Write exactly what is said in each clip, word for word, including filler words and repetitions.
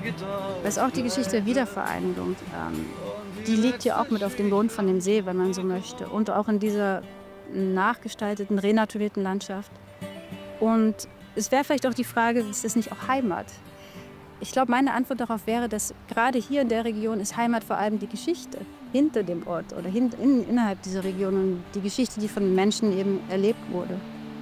Das ist auch die Geschichte der Wiedervereinigung. Ähm, die liegt ja auch mit auf dem Grund von dem See, wenn man so möchte. Und auch in dieser nachgestalteten, renaturierten Landschaft. Und es wäre vielleicht auch die Frage, ist das nicht auch Heimat? Ich glaube, meine Antwort darauf wäre, dass gerade hier in der Region ist Heimat vor allem die Geschichte hinter dem Ort oder hin, in, innerhalb dieser Region und die Geschichte, die von den Menschen eben erlebt wurde.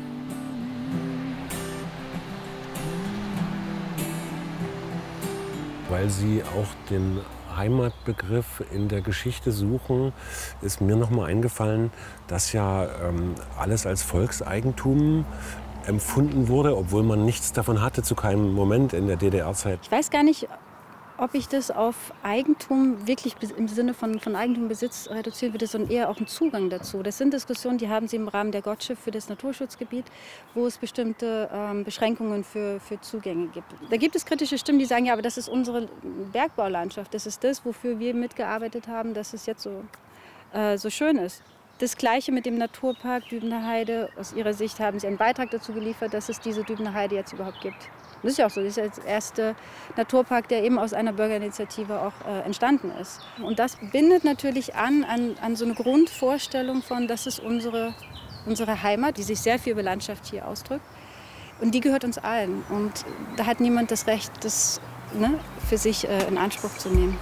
Weil Sie auch den Heimatbegriff in der Geschichte suchen, ist mir noch mal eingefallen, dass ja ähm, alles als Volkseigentum empfunden wurde, obwohl man nichts davon hatte zu keinem Moment in der D D R-Zeit. Ich weiß gar nicht, ob ich das auf Eigentum wirklich im Sinne von, von Eigentumbesitz reduzieren würde, sondern eher auch einen Zugang dazu. Das sind Diskussionen, die haben Sie im Rahmen der Gottsche für das Naturschutzgebiet, wo es bestimmte ähm, Beschränkungen für, für Zugänge gibt. Da gibt es kritische Stimmen, die sagen, ja, aber das ist unsere Bergbaulandschaft, das ist das, wofür wir mitgearbeitet haben, dass es jetzt so, äh, so schön ist. Das Gleiche mit dem Naturpark Dübener Heide. Aus Ihrer Sicht haben Sie einen Beitrag dazu geliefert, dass es diese Dübener Heide jetzt überhaupt gibt. Das ist ja auch so. Das ist ja der erste Naturpark, der eben aus einer Bürgerinitiative auch äh, entstanden ist. Und das bindet natürlich an, an, an so eine Grundvorstellung von, das ist unsere, unsere Heimat, die sich sehr viel über Landschaft hier ausdrückt. Und die gehört uns allen. Und da hat niemand das Recht, das ne, für sich äh, in Anspruch zu nehmen.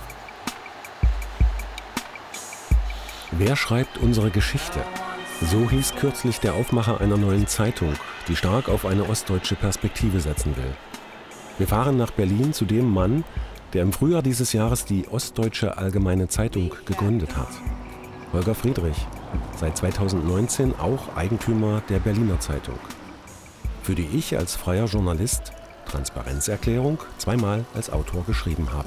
Wer schreibt unsere Geschichte? So hieß kürzlich der Aufmacher einer neuen Zeitung, die stark auf eine ostdeutsche Perspektive setzen will. Wir fahren nach Berlin zu dem Mann, der im Frühjahr dieses Jahres die Ostdeutsche Allgemeine Zeitung gegründet hat. Holger Friedrich, seit zweitausendneunzehn auch Eigentümer der Berliner Zeitung. Für die ich als freier Journalist Transparenzerklärung zweimal als Autor geschrieben habe.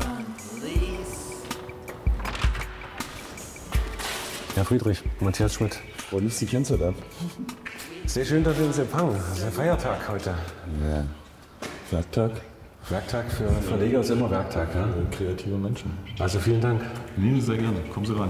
Herr Friedrich, Matthias Schmidt. Freut mich, Sie kennenzulernen. Sehr schön, dass wir uns empfangen. Das ist ein Feiertag heute. Ja. Werktag. Werktag für Verleger ist immer Werktag, ja? Kreative Menschen. Also vielen Dank. Nee, sehr gerne. Kommen Sie ran.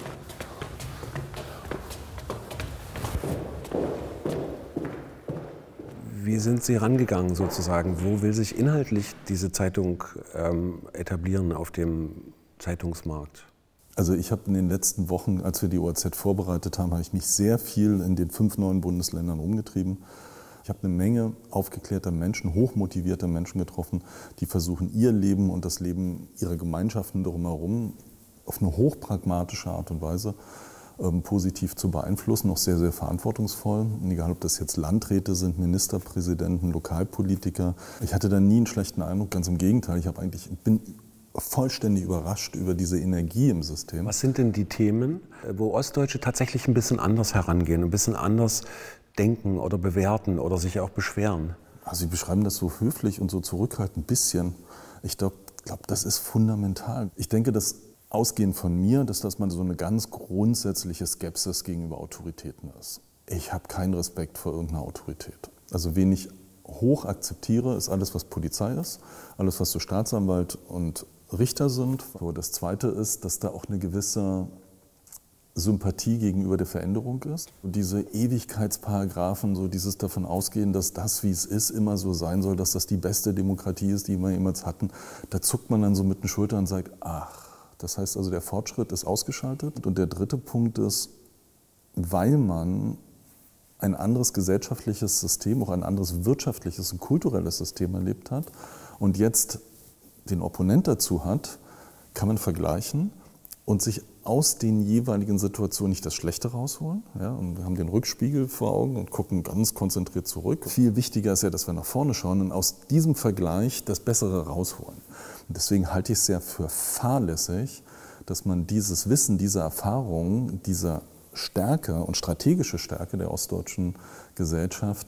Wie sind Sie rangegangen sozusagen? Wo will sich inhaltlich diese Zeitung ähm, etablieren auf dem Zeitungsmarkt? Also ich habe in den letzten Wochen, als wir die O A Z vorbereitet haben, habe ich mich sehr viel in den fünf neuen Bundesländern rumgetrieben. Ich habe eine Menge aufgeklärter Menschen, hochmotivierter Menschen getroffen, die versuchen, ihr Leben und das Leben ihrer Gemeinschaften drumherum auf eine hochpragmatische Art und Weise ähm, positiv zu beeinflussen, auch sehr, sehr verantwortungsvoll. Und egal, ob das jetzt Landräte sind, Ministerpräsidenten, Lokalpolitiker. Ich hatte da nie einen schlechten Eindruck, ganz im Gegenteil. Ich habe eigentlich, bin vollständig überrascht über diese Energie im System. Was sind denn die Themen, wo Ostdeutsche tatsächlich ein bisschen anders herangehen, ein bisschen anders denken oder bewerten oder sich auch beschweren? Also Sie beschreiben das so höflich und so zurückhaltend, ein bisschen. Ich glaube, glaub, das ist fundamental. Ich denke, dass ausgehend von mir, dass das mal so eine ganz grundsätzliche Skepsis gegenüber Autoritäten ist. Ich habe keinen Respekt vor irgendeiner Autorität. Also wen ich hoch akzeptiere, ist alles, was Polizei ist, alles, was so Staatsanwalt und Richter sind. Das Zweite ist, dass da auch eine gewisse Sympathie gegenüber der Veränderung ist. Und diese Ewigkeitsparagraphen, so dieses davon ausgehen, dass das, wie es ist, immer so sein soll, dass das die beste Demokratie ist, die wir jemals hatten, da zuckt man dann so mit den Schultern und sagt, ach, das heißt also, der Fortschritt ist ausgeschaltet. Und der dritte Punkt ist, weil man ein anderes gesellschaftliches System, auch ein anderes wirtschaftliches und kulturelles System erlebt hat und jetzt den Opponent dazu hat, kann man vergleichen und sich aus den jeweiligen Situationen nicht das Schlechte rausholen. Ja, und wir haben den Rückspiegel vor Augen und gucken ganz konzentriert zurück. Viel wichtiger ist ja, dass wir nach vorne schauen und aus diesem Vergleich das Bessere rausholen. Und deswegen halte ich es sehr für fahrlässig, dass man dieses Wissen, diese Erfahrung, diese Stärke und strategische Stärke der ostdeutschen Gesellschaft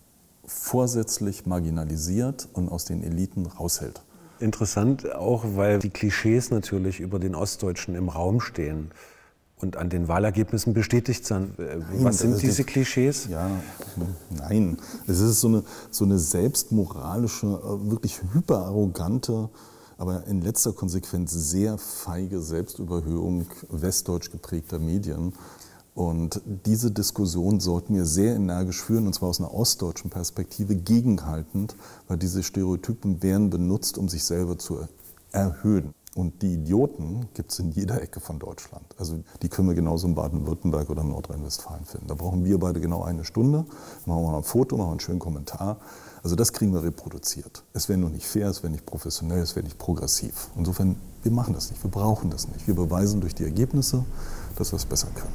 vorsätzlich marginalisiert und aus den Eliten raushält. Interessant auch, weil die Klischees natürlich über den Ostdeutschen im Raum stehen und an den Wahlergebnissen bestätigt sind. Nein, was sind diese Klischees? Ja, nein. Es ist so eine, so eine selbstmoralische, wirklich hyperarrogante, aber in letzter Konsequenz sehr feige Selbstüberhöhung westdeutsch geprägter Medien. Und diese Diskussion sollten wir sehr energisch führen, und zwar aus einer ostdeutschen Perspektive, gegenhaltend, weil diese Stereotypen werden benutzt, um sich selber zu erhöhen. Und die Idioten gibt es in jeder Ecke von Deutschland. Also die können wir genauso in Baden-Württemberg oder Nordrhein-Westfalen finden. Da brauchen wir beide genau eine Stunde, machen wir mal ein Foto, machen wir einen schönen Kommentar. Also das kriegen wir reproduziert. Es wäre nur nicht fair, es wäre nicht professionell, es wäre nicht progressiv. Insofern, wir machen das nicht, wir brauchen das nicht. Wir beweisen durch die Ergebnisse, dass wir es besser können.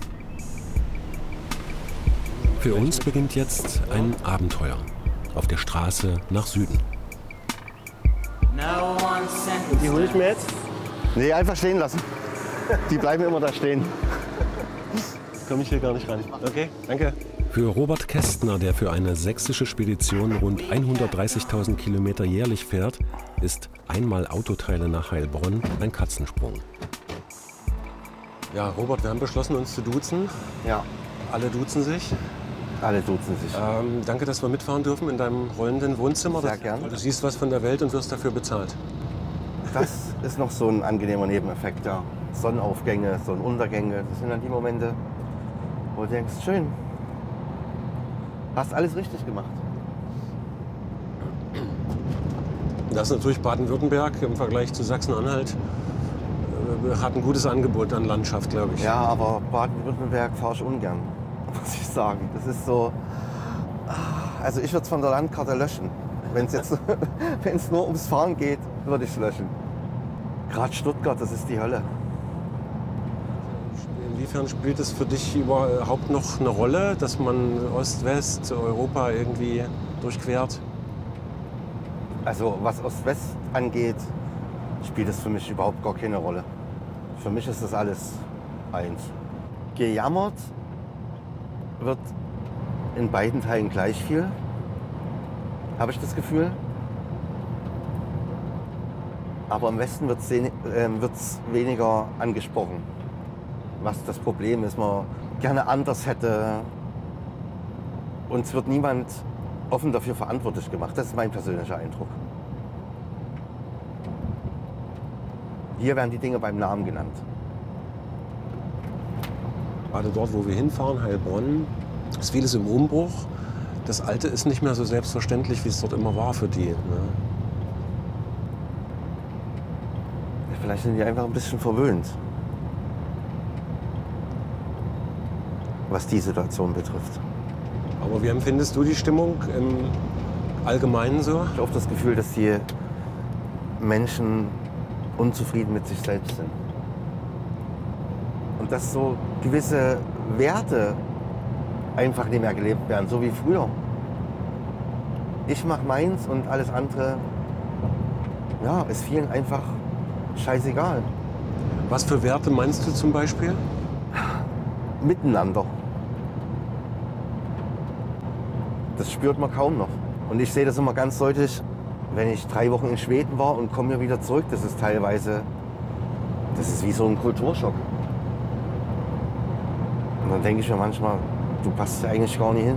Für uns beginnt jetzt ein Abenteuer auf der Straße nach Süden. Die hole ich mir jetzt? Nee, einfach stehen lassen. Die bleiben immer da stehen. Komme ich hier gar nicht ran. Okay, danke. Für Robert Kästner, der für eine sächsische Spedition rund hundertdreißigtausend Kilometer jährlich fährt, ist einmal Autoteile nach Heilbronn ein Katzensprung. Ja, Robert, wir haben beschlossen, uns zu duzen. Ja. Alle duzen sich. Alle duzen sich. Ähm, danke, dass wir mitfahren dürfen in deinem rollenden Wohnzimmer. Sehr gern. Du siehst was von der Welt und wirst dafür bezahlt. Das ist noch so ein angenehmer Nebeneffekt, ja. Sonnenaufgänge, Sonnenuntergänge, das sind dann die Momente, wo du denkst, schön, hast alles richtig gemacht. Das ist natürlich Baden-Württemberg im Vergleich zu Sachsen-Anhalt. Äh, hat ein gutes Angebot an Landschaft, glaube ich. Ja, aber Baden-Württemberg fahre ich ungern, muss ich sagen. Das ist so, also ich würde es von der Landkarte löschen. Wenn es jetzt wenn es nur ums Fahren geht, würde ich es löschen. Gerade Stuttgart, das ist die Hölle. Inwiefern spielt es für dich überhaupt noch eine Rolle, dass man Ost-West, Europa irgendwie durchquert? Also was Ost-West angeht, spielt es für mich überhaupt gar keine Rolle. Für mich ist das alles eins. Gejammert wird in beiden Teilen gleich viel, habe ich das Gefühl. Aber im Westen wird es äh, weniger angesprochen, was das Problem ist, man gerne anders hätte. Und es wird niemand offen dafür verantwortlich gemacht. Das ist mein persönlicher Eindruck. Hier werden die Dinge beim Namen genannt. Gerade dort, wo wir hinfahren, Heilbronn, ist vieles im Umbruch. Das Alte ist nicht mehr so selbstverständlich, wie es dort immer war für die. Ne? Vielleicht sind die einfach ein bisschen verwöhnt, was die Situation betrifft. Aber wie empfindest du die Stimmung im Allgemeinen so? Ich habe oft das Gefühl, dass die Menschen unzufrieden mit sich selbst sind. Und dass so gewisse Werte einfach nicht mehr gelebt werden, so wie früher. Ich mache meins und alles andere, ja, ist vielen einfach scheißegal. Was für Werte meinst du zum Beispiel? Miteinander. Das spürt man kaum noch. Und ich sehe das immer ganz deutlich, wenn ich drei Wochen in Schweden war und komme hier wieder zurück. Das ist teilweise, das ist wie so ein Kulturschock. Und dann denke ich mir manchmal, du passt ja eigentlich gar nicht hin.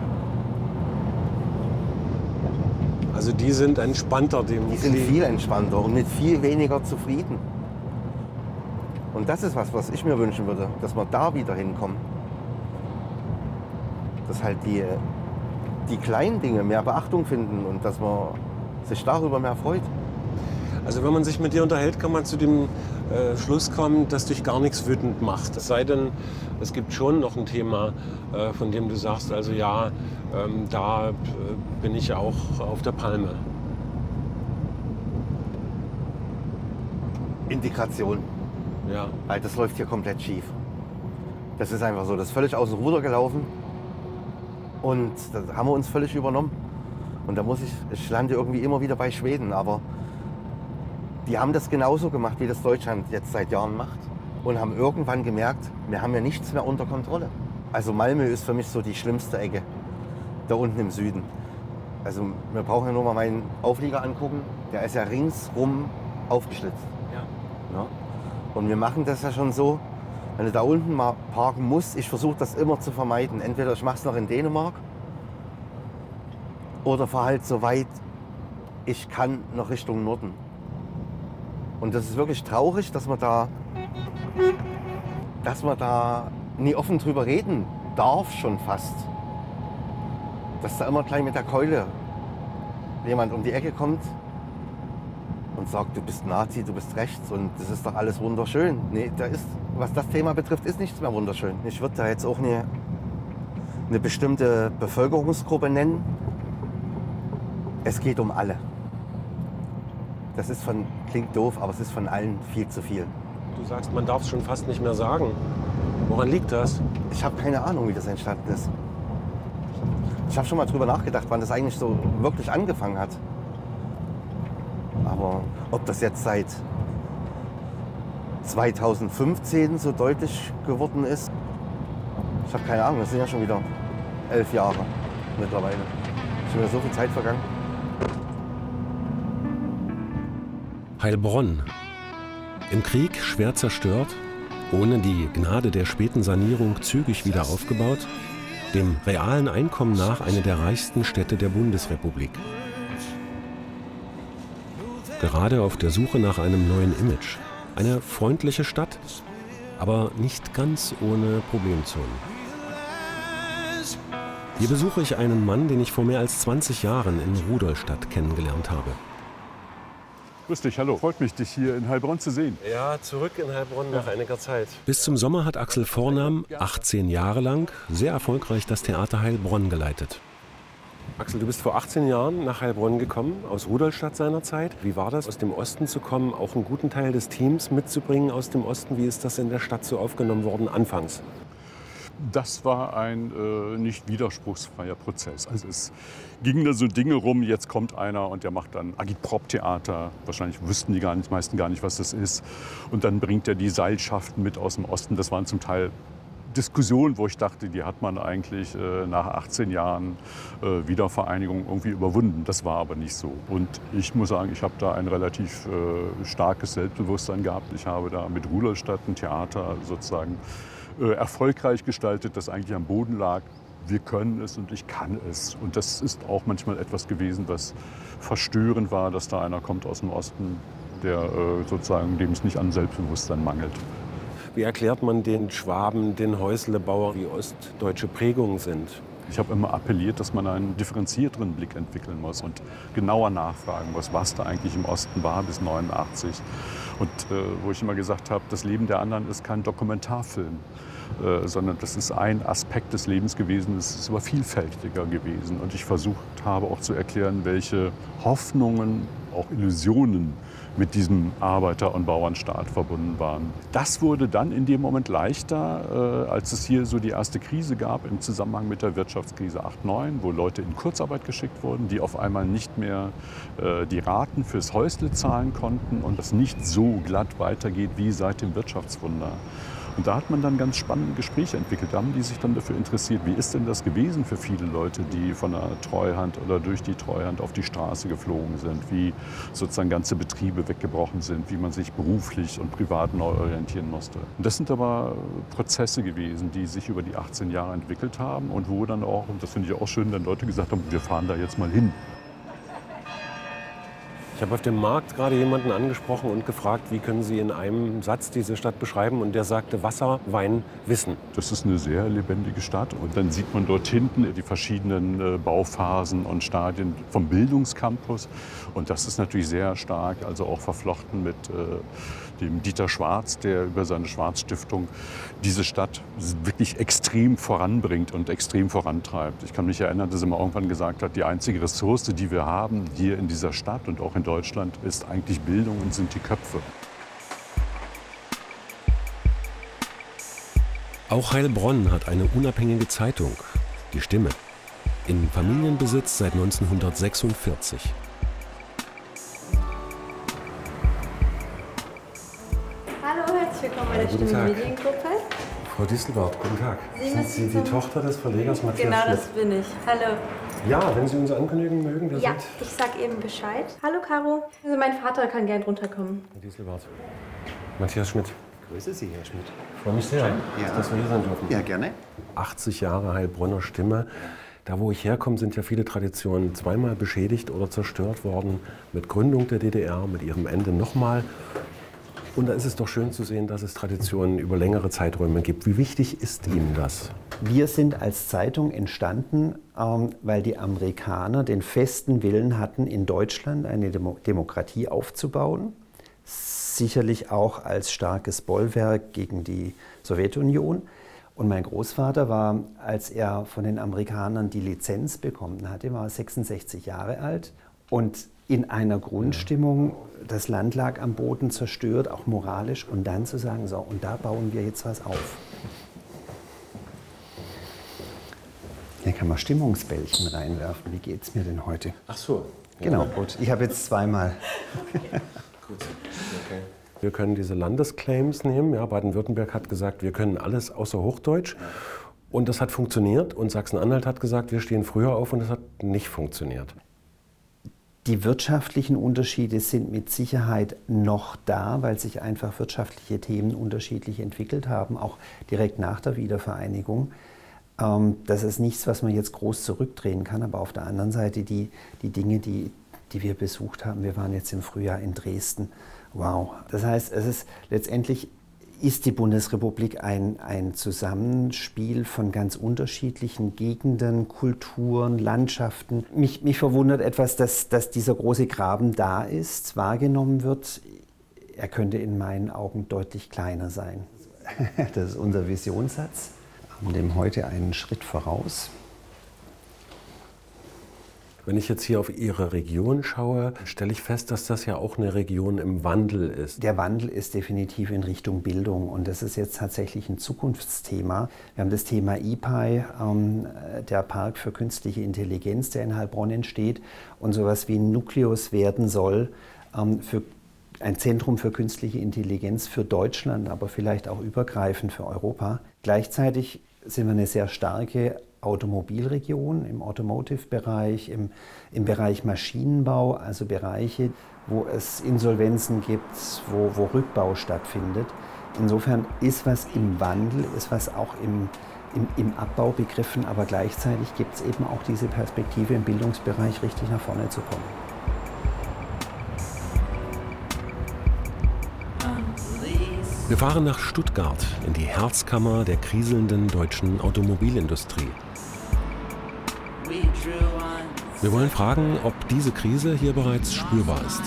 Also die sind entspannter. Die, die sind viel entspannter und mit viel weniger zufrieden. Und das ist was, was ich mir wünschen würde, dass wir da wieder hinkommen. Dass halt die, die kleinen Dinge mehr Beachtung finden und dass man sich darüber mehr freut. Also wenn man sich mit dir unterhält, kann man zu dem äh, Schluss kommen, dass dich gar nichts wütend macht. Es sei denn, es gibt schon noch ein Thema, äh, von dem du sagst, also ja, ähm, da äh, bin ich auch auf der Palme. Integration. Ja. Weil das läuft hier komplett schief. Das ist einfach so, das ist völlig aus dem Ruder gelaufen. Und da haben wir uns völlig übernommen. Und da muss ich, ich lande irgendwie immer wieder bei Schweden, aber die haben das genauso gemacht, wie das Deutschland jetzt seit Jahren macht. Und haben irgendwann gemerkt, wir haben ja nichts mehr unter Kontrolle. Also Malmö ist für mich so die schlimmste Ecke, da unten im Süden. Also wir brauchen ja nur mal meinen Auflieger angucken, der ist ja ringsrum aufgeschlitzt. Ja. Ja. Und wir machen das ja schon so, wenn du da unten mal parken musst, ich versuche das immer zu vermeiden. Entweder ich mache es noch in Dänemark oder fahre halt so weit ich kann noch Richtung Norden. Und das ist wirklich traurig, dass man da, dass man da nie offen drüber reden darf, schon fast. Dass da immer gleich mit der Keule jemand um die Ecke kommt und sagt, du bist Nazi, du bist rechts und das ist doch alles wunderschön. Nee, da ist, was das Thema betrifft, ist nichts mehr wunderschön. Ich würde da jetzt auch eine, eine bestimmte Bevölkerungsgruppe nennen. Es geht um alle. Das ist von, klingt doof, aber es ist von allen viel zu viel. Du sagst, man darf es schon fast nicht mehr sagen. Woran liegt das? Ich habe keine Ahnung, wie das entstanden ist. Ich habe schon mal drüber nachgedacht, wann das eigentlich so wirklich angefangen hat. Aber ob das jetzt seit zweitausendfünfzehn so deutlich geworden ist, ich habe keine Ahnung. Das sind ja schon wieder elf Jahre mittlerweile. Ist schon wieder so viel Zeit vergangen. Heilbronn. Im Krieg schwer zerstört, ohne die Gnade der späten Sanierung zügig wieder aufgebaut, dem realen Einkommen nach eine der reichsten Städte der Bundesrepublik. Gerade auf der Suche nach einem neuen Image. Eine freundliche Stadt, aber nicht ganz ohne Problemzonen. Hier besuche ich einen Mann, den ich vor mehr als zwanzig Jahren in Rudolstadt kennengelernt habe. Grüß dich, hallo. Freut mich, dich hier in Heilbronn zu sehen. Ja, zurück in Heilbronn nach einiger Zeit. Bis zum Sommer hat Axel Vornam achtzehn Jahre lang sehr erfolgreich das Theater Heilbronn geleitet. Axel, du bist vor achtzehn Jahren nach Heilbronn gekommen, aus Rudolstadt seinerzeit. Wie war das, aus dem Osten zu kommen, auch einen guten Teil des Teams mitzubringen aus dem Osten? Wie ist das in der Stadt so aufgenommen worden anfangs? Das war ein äh, nicht widerspruchsfreier Prozess. Also es gingen da so Dinge rum, jetzt kommt einer und der macht dann Agitprop-Theater. Wahrscheinlich wüssten die, gar nicht, die meisten gar nicht, was das ist. Und dann bringt er die Seilschaften mit aus dem Osten. Das waren zum Teil Diskussionen, wo ich dachte, die hat man eigentlich äh, nach achtzehn Jahren äh, Wiedervereinigung irgendwie überwunden. Das war aber nicht so. Und ich muss sagen, ich habe da ein relativ äh, starkes Selbstbewusstsein gehabt. Ich habe da mit Rudolstadt ein Theater sozusagen äh, erfolgreich gestaltet, das eigentlich am Boden lag. Wir können es und ich kann es. Und das ist auch manchmal etwas gewesen, was verstörend war, dass da einer kommt aus dem Osten, der äh, sozusagen, dem es nicht an Selbstbewusstsein mangelt. Wie erklärt man den Schwaben, den Häuslebauer, wie ostdeutsche Prägungen sind? Ich habe immer appelliert, dass man einen differenzierteren Blick entwickeln muss und genauer nachfragen muss, was da eigentlich im Osten war bis neunundachtzig. Und äh, wo ich immer gesagt habe, das Leben der anderen ist kein Dokumentarfilm, äh, sondern das ist ein Aspekt des Lebens gewesen, es ist aber vielfältiger gewesen. Und ich versucht habe auch zu erklären, welche Hoffnungen, auch Illusionen mit diesem Arbeiter- und Bauernstaat verbunden waren. Das wurde dann in dem Moment leichter, äh, als es hier so die erste Krise gab im Zusammenhang mit der Wirtschaftskrise acht neun, wo Leute in Kurzarbeit geschickt wurden, die auf einmal nicht mehr äh, die Raten fürs Häusle zahlen konnten und das nicht so glatt weitergeht wie seit dem Wirtschaftswunder. Und da hat man dann ganz spannende Gespräche entwickelt. Da haben die sich dann dafür interessiert, wie ist denn das gewesen für viele Leute, die von der Treuhand oder durch die Treuhand auf die Straße geflogen sind, wie sozusagen ganze Betriebe weggebrochen sind, wie man sich beruflich und privat neu orientieren musste. Und das sind aber Prozesse gewesen, die sich über die achtzehn Jahre entwickelt haben und wo dann auch, und das finde ich auch schön, dann Leute gesagt haben, wir fahren da jetzt mal hin. Ich habe auf dem Markt gerade jemanden angesprochen und gefragt, wie können Sie in einem Satz diese Stadt beschreiben? Und der sagte Wasser, Wein, Wissen. Das ist eine sehr lebendige Stadt. Und dann sieht man dort hinten die verschiedenen Bauphasen und Stadien vom Bildungscampus. Und das ist natürlich sehr stark, also auch verflochten mit äh, dem Dieter Schwarz, der über seine Schwarz-Stiftung diese Stadt wirklich extrem voranbringt und extrem vorantreibt. Ich kann mich erinnern, dass er mal irgendwann gesagt hat, die einzige Ressource, die wir haben hier in dieser Stadt und auch in Deutschland, ist eigentlich Bildung und sind die Köpfe. Auch Heilbronn hat eine unabhängige Zeitung, die Stimme, in Familienbesitz seit neunzehnhundertsechsundvierzig. Hallo, herzlich willkommen bei der Ja, guten Stimme Tag. Mediengruppe. Frau Diestelbart, guten Tag. Sie Sind müssen Sie die zum- Tochter des Verlegers Matthias Genau, Schmidt? das bin ich. Hallo. Ja, wenn Sie uns ankündigen mögen, wir Ja, sind... ich sag eben Bescheid. Hallo, Caro. Also mein Vater kann gern runterkommen. Frau Diestelbart. Matthias Schmidt. Grüße Sie, Herr Schmidt. Ich freue mich sehr, Ja. dass wir hier sein dürfen. Ja, gerne. achtzig Jahre Heilbronner Stimme. Da, wo ich herkomme, sind ja viele Traditionen zweimal beschädigt oder zerstört worden. Mit Gründung der D D R, mit ihrem Ende nochmal. Und da ist es doch schön zu sehen, dass es Traditionen über längere Zeiträume gibt. Wie wichtig ist Ihnen das? Wir sind als Zeitung entstanden, ähm, weil die Amerikaner den festen Willen hatten, in Deutschland eine Demo- Demokratie aufzubauen. Sicherlich auch als starkes Bollwerk gegen die Sowjetunion. Und mein Großvater war, als er von den Amerikanern die Lizenz bekommen hatte, war sechsundsechzig Jahre alt und in einer Grundstimmung, das Land lag am Boden zerstört, auch moralisch, und dann zu sagen, so, und da bauen wir jetzt was auf. Hier kann man Stimmungsbällchen reinwerfen. Wie geht's mir denn heute? Ach so. Genau, gut. Ich habe jetzt zweimal. Gut. Okay. Wir können diese Landesclaims nehmen. Ja, Baden-Württemberg hat gesagt, wir können alles außer Hochdeutsch. Und das hat funktioniert. Und Sachsen-Anhalt hat gesagt, wir stehen früher auf, und das hat nicht funktioniert. Die wirtschaftlichen Unterschiede sind mit Sicherheit noch da, weil sich einfach wirtschaftliche Themen unterschiedlich entwickelt haben, auch direkt nach der Wiedervereinigung. Das ist nichts, was man jetzt groß zurückdrehen kann. Aber auf der anderen Seite die, die Dinge, die, die wir besucht haben, wir waren jetzt im Frühjahr in Dresden. Wow. Das heißt, es ist letztendlich ist die Bundesrepublik ein, ein Zusammenspiel von ganz unterschiedlichen Gegenden, Kulturen, Landschaften. Mich, mich verwundert etwas, dass, dass dieser große Graben da ist, wahrgenommen wird. Er könnte in meinen Augen deutlich kleiner sein. Das ist unser Visionssatz. Wir haben dem heute einen Schritt voraus. Wenn ich jetzt hier auf Ihre Region schaue, stelle ich fest, dass das ja auch eine Region im Wandel ist. Der Wandel ist definitiv in Richtung Bildung, und das ist jetzt tatsächlich ein Zukunftsthema. Wir haben das Thema I P I, ähm, der Park für künstliche Intelligenz, der in Heilbronn entsteht und sowas wie ein Nukleus werden soll ähm, für ein Zentrum für künstliche Intelligenz für Deutschland, aber vielleicht auch übergreifend für Europa. Gleichzeitig sind wir eine sehr starke Automobilregion, im Automotive-Bereich, im, im Bereich Maschinenbau, also Bereiche, wo es Insolvenzen gibt, wo, wo Rückbau stattfindet. Insofern ist was im Wandel, ist was auch im, im, im Abbau begriffen, aber gleichzeitig gibt es eben auch diese Perspektive, im Bildungsbereich richtig nach vorne zu kommen. Wir fahren nach Stuttgart, in die Herzkammer der kriselnden deutschen Automobilindustrie. Wir wollen fragen, ob diese Krise hier bereits spürbar ist.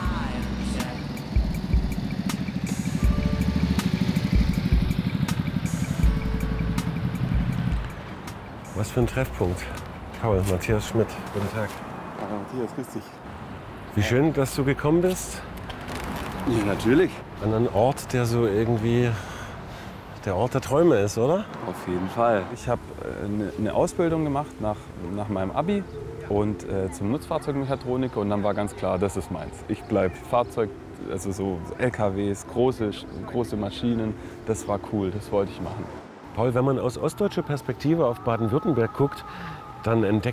Was für ein Treffpunkt. Paul, Matthias Schmidt, guten Tag. Hallo Matthias, grüß dich. Wie schön, dass du gekommen bist. Ja, natürlich. An einen Ort, der so irgendwie der Ort der Träume ist, oder? Auf jeden Fall. Ich habe äh, eine Ausbildung gemacht nach, nach meinem Abi und äh, zum Nutzfahrzeugmechatroniker, und dann war ganz klar, das ist meins. Ich bleibe Fahrzeug, also so L K Ws, große, große Maschinen, das war cool, das wollte ich machen. Paul, wenn man aus ostdeutscher Perspektive auf Baden-Württemberg guckt, dann entdeckt